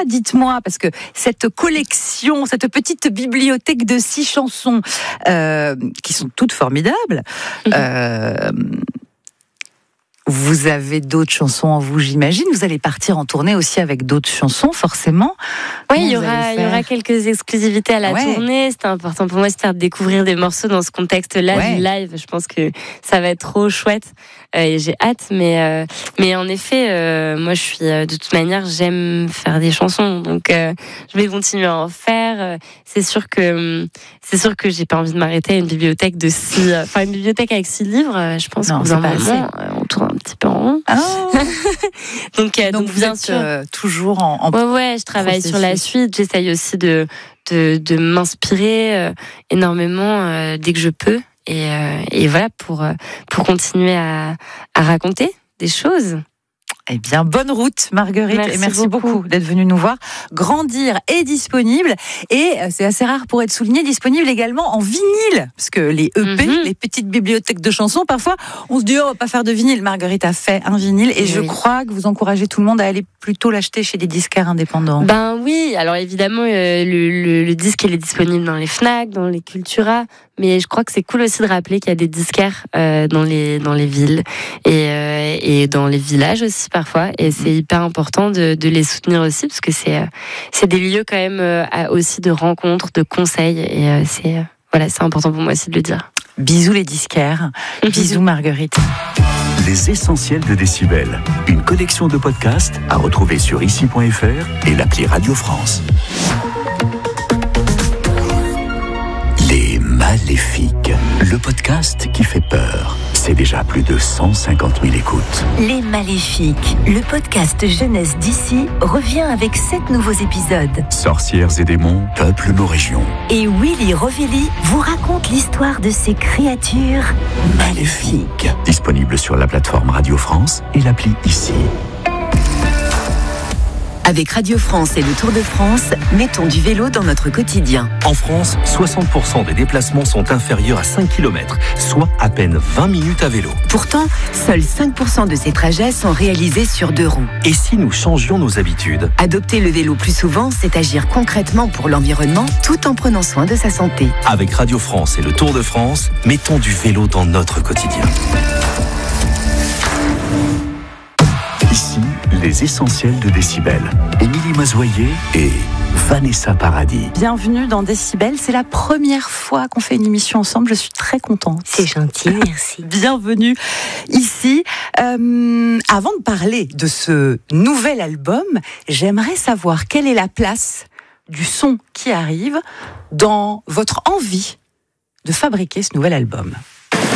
dites-moi, parce que cette collection, cette petite bibliothèque de 6 chansons qui sont toutes formidables, vous avez d'autres chansons en vous, j'imagine. Vous allez partir en tournée aussi avec d'autres chansons, forcément. Oui, il y aura quelques exclusivités à la tournée. C'était important pour moi de faire découvrir des morceaux dans ce contexte-là du live. Je pense que ça va être trop chouette et j'ai hâte. Mais en effet, moi, je suis de toute manière, j'aime faire des chansons, donc je vais continuer à en faire. C'est sûr que j'ai pas envie de m'arrêter à une bibliothèque une bibliothèque avec 6 livres. Je pense qu'au bout d'un moment, on tourne un petit peu en rond. Donc vous bien êtes sûr toujours en je travaille sur la suite. J'essaye aussi de m'inspirer énormément dès que je peux et voilà pour continuer à raconter des choses. Eh bien, bonne route, Marguerite. Merci beaucoup d'être venue nous voir. Grandir est disponible et c'est assez rare pour être souligné, disponible également en vinyle. Parce que les EP, les petites bibliothèques de chansons, parfois, on se dit, on va pas faire de vinyle. Marguerite a fait un vinyle et je crois que vous encouragez tout le monde à aller plutôt l'acheter chez des disquaires indépendants. Ben oui, alors évidemment, le disque, il est disponible dans les Fnac, dans les Cultura. Mais je crois que c'est cool aussi de rappeler qu'il y a des disquaires dans les villes et dans les villages aussi parfois. Et c'est hyper important de les soutenir aussi parce que c'est des lieux quand même aussi de rencontres, de conseils. Et c'est important pour moi aussi de le dire. Bisous les disquaires. Bisous Marguerite. Les essentiels de Décibel. Une collection de podcasts à retrouver sur ici.fr et l'appli Radio France. Les Maléfiques, le podcast qui fait peur. C'est déjà plus de 150 000 écoutes. Les Maléfiques, le podcast jeunesse d'ici, revient avec 7 nouveaux épisodes. Sorcières et démons peuplent nos régions. Et Willy Rovelli vous raconte l'histoire de ces créatures maléfiques. Disponible sur la plateforme Radio France et l'appli Ici. Avec Radio France et le Tour de France, mettons du vélo dans notre quotidien. En France, 60% des déplacements sont inférieurs à 5 km, soit à peine 20 minutes à vélo. Pourtant, seuls 5% de ces trajets sont réalisés sur 2 roues. Et si nous changions nos habitudes ? Adopter le vélo plus souvent, c'est agir concrètement pour l'environnement tout en prenant soin de sa santé. Avec Radio France et le Tour de France, mettons du vélo dans notre quotidien. Ici, les essentiels de Décibel. Émilie Mazoyer et Vanessa Paradis. Bienvenue dans Décibel. C'est la première fois qu'on fait une émission ensemble. Je suis très contente. C'est gentil, merci. Bienvenue ici. Avant de parler de ce nouvel album, j'aimerais savoir quelle est la place du son qui arrive dans votre envie de fabriquer ce nouvel album.